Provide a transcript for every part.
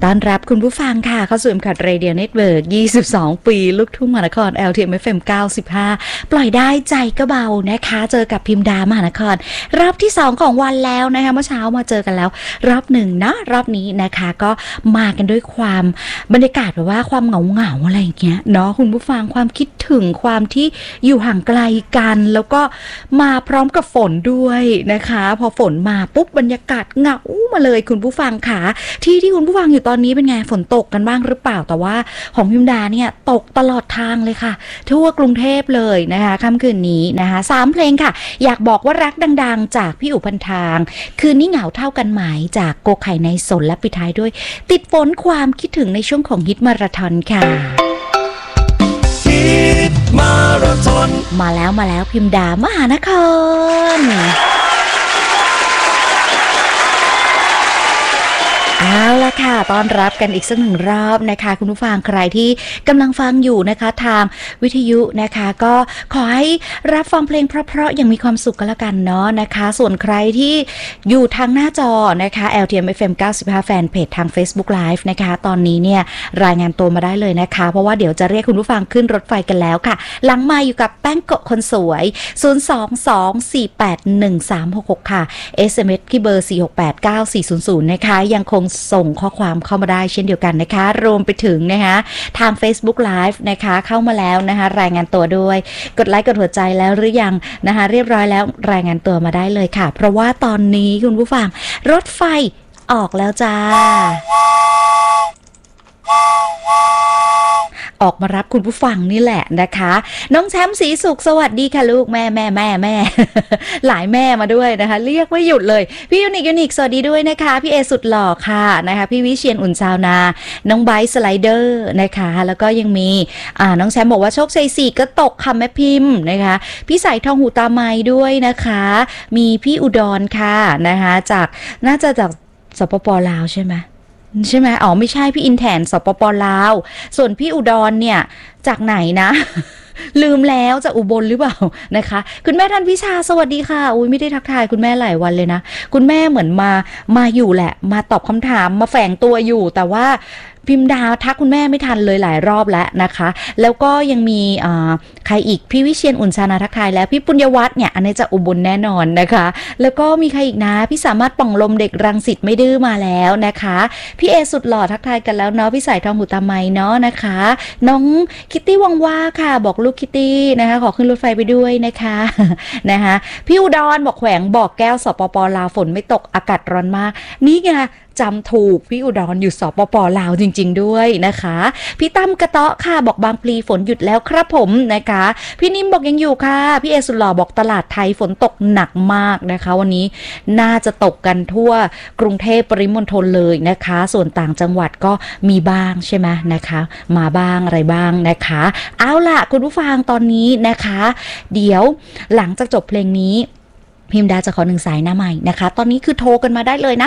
ต้อนรับคุณผู้ฟังค่ะเข้าสู่ M-CAT Radio Network 22 ปีลูกทุ่งมหานคร LTM FM 95 ปล่อยได้ใจก็เบานะคะเจอกับพิมดามหานครรอบที่2ของวันแล้วนะคะเมื่อเช้ามาเจอกันแล้วรอบหนึ่งนะรอบนี้นะคะก็มากันด้วยความบรรยากาศแบบว่าความเหงาอะไรอย่างเงี้ยเนาะคุณผู้ฟังความคิดถึงความที่อยู่ห่างไกลกันแล้วก็มาพร้อมกับฝนด้วยนะคะพอฝนมาปุ๊บบรรยากาศเหงามาเลยคุณผู้ฟังค่ะที่คุณผู้ฟังอยู่ตอนนี้เป็นไงฝนตกกันบ้างหรือเปล่าแต่ว่าของพิมดาเนี่ยตกตลอดทางเลยค่ะทั่วกรุงเทพเลยนะคะค่ำคืนนี้นะคะ3เพลงค่ะอยากบอกว่ารักดังๆจากพี่อุพันทางคืนนี้เหงาเท่ากันไหมจากโกไข่ในสนและปิดท้ายด้วยติดฝนความคิดถึงในช่วงของฮิตมาราธอนค่ะฮิตมาราธอนมาแล้วพิมดามหานครเอาละค่ะต้อนรับกันอีกสักหนึ่งรอบนะคะคุณผู้ฟังใครที่กำลังฟังอยู่นะคะทางวิทยุนะคะก็ขอให้รับฟังเพลงเพราะๆอย่างมีความสุขกันละกันเนาะนะคะส่วนใครที่อยู่ทางหน้าจอนะคะ LTM FM 95 แฟนเพจทาง Facebook Live นะคะตอนนี้เนี่ยรายงานตัวมาได้เลยนะคะเพราะว่าเดี๋ยวจะเรียกคุณผู้ฟังขึ้นรถไฟกันแล้วค่ะหลังมาอยู่กับแป้งโกะคนสวย022481366ค่ะ SMS ที่เบอร์4689400นะคะยังคงส่งข้อความเข้ามาได้เช่นเดียวกันนะคะรวมไปถึงนะคะทาง Facebook Live นะคะเข้ามาแล้วนะคะรายงานตัวด้วยกดไลค์กดหัวใจแล้วหรือยังนะคะเรียบร้อยแล้วรายงานตัวมาได้เลยค่ะเพราะว่าตอนนี้คุณผู้ฟังรถไฟออกแล้วจ้าออกมารับคุณผู้ฟังนี่แหละนะคะน้องแชมป์ศรีสุขสวัสดีค่ะลูกแม่ หลายแม่มาด้วยนะคะเรียกไม่หยุดเลยพี่ยูนิคสวัสดีด้วยนะคะพี่เอสุดหล่อค่ะนะคะพี่วิเชียรอุ่นชาวนาน้องไบซ์สไลเดอร์นะคะแล้วก็ยังมีน้องแชมป์บอกว่าโชคชัย4ก็ตกค่ะแม่พิมพ์นะคะพี่สายทองหูตาไม้ด้วยนะคะมีพี่อุดรค่ะนะคะจากน่าจะจากสปป.ลาวใช่ไหมอ๋อไม่ใช่พี่อินแทนสปป.ลาวส่วนพี่อุดรเนี่ยจากไหนนะลืมแล้วจากอุบลหรือเปล่านะคะคุณแม่ท่านพิชาสวัสดีค่ะอุ้ยไม่ได้ทักทายคุณแม่หลายวันเลยนะคุณแม่เหมือนมาอยู่แหละมาตอบคำถามมาแฝงตัวอยู่แต่ว่าพิมพ์ดาวทักคุณแม่ไม่ทันเลยหลายรอบแล้วนะคะแล้วก็ยังมีใครอีกพี่วิเชียรอุ่นชานาทักทายแล้วพี่ปุญญวัฒน์เนี่ยอันนี้จะอุบลแน่นอนนะคะแล้วก็มีใครอีกนะพี่สามารถป่องลมเด็กรังสิตไม่ดื้อมาแล้วนะคะพี่เอสุดหล่อทักทายกันแล้วเนาะพี่สายทองหูตาไม้เนาะนะคะน้องคิตตี้วังว่าค่ะบอกลูกคิตตี้นะคะขอขึ้นรถไฟไปด้วยนะคะนะคะพี่อุดรบอกแขวงบอกแก้วสปป.ลาวฝนไม่ตกอากาศร้อนมากนี่ไงจำถูกพี่อุดรอยู่สปป.ลาวจริงๆด้วยนะคะพี่ตั้มกระเตาะค่ะบอกบางพลีฝนหยุดแล้วครับผมนะคะพี่นิ่มบอกยังอยู่ค่ะพี่เอสุดหล่อบอกตลาดไทยฝนตกหนักมากนะคะวันนี้น่าจะตกกันทั่วกรุงเทพปริมณฑลเลยนะคะส่วนต่างจังหวัดก็มีบ้างใช่ไหมนะคะมาบ้างอะไรบ้างนะคะเอาล่ะคุณผู้ฟังตอนนี้นะคะเดี๋ยวหลังจากจบเพลงนี้พิมดาจะขอ1สายหน้าใหม่นะคะตอนนี้คือโทรกันมาได้เลยนะ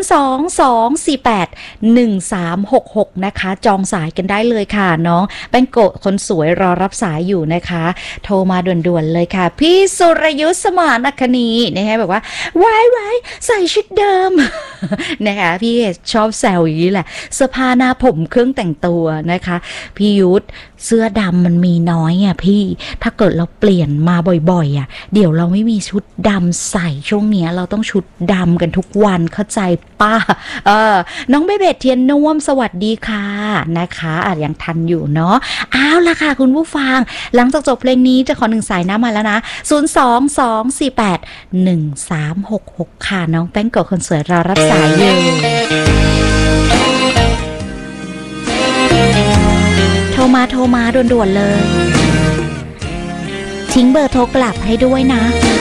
022481366นะคะจองสายกันได้เลยค่ะน้องแป้งโกะคนสวยรอรับสายอยู่นะคะโทรมาด่วนๆเลยค่ะพี่สุรยุทธสมานคณีนะคะแบบว่าไว้ใส่ชุดเดิม นะคะพี่ชอบแซวอย่างนี้แหละเสื้อผ้าหน้าผมเครื่องแต่งตัวนะคะพี่ยุทธเสื้อดำมันมีน้อยอ่ะพี่ถ้าเกิดเราเปลี่ยนมาบ่อยๆอ่ะเดี๋ยวเราไม่มีชุดดำใส่ช่วงนี้เราต้องชุดดำกันทุกวันเข้าใจป้าน้องเบเบตเทียนน่วมสวัสดีค่ะนะคะยังทันอยู่เนาะเอาล่ะค่ะคุณผู้ฟังหลังจากจบเพลงนี้จะขอ1สายน้ำมาแล้วนะ022481366ค่ะน้องแป้งโกะคนสวยรอรับสายอยู่โทรมาด่วนๆเลยทิ้งเบอร์โทรกลับให้ด้วยนะ